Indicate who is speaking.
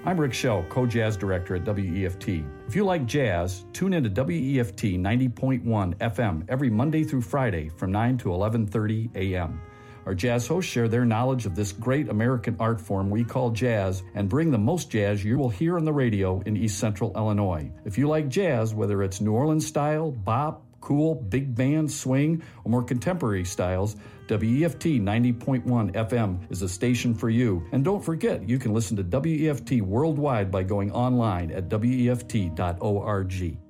Speaker 1: I'm Rick Schell, co-jazz director at WEFT. If you like jazz, tune in to WEFT 90.1 FM every Monday through Friday from 9 to 11:30 a.m. Our jazz hosts share their knowledge of this great American art form we call jazz and bring the most jazz you will hear on the radio in East Central Illinois. If you like jazz, whether it's New Orleans style, bop, cool, big band, swing, or more contemporary styles, WEFT 90.1 FM is a station for you. And don't forget, you can listen to WEFT worldwide by going online at WEFT.org.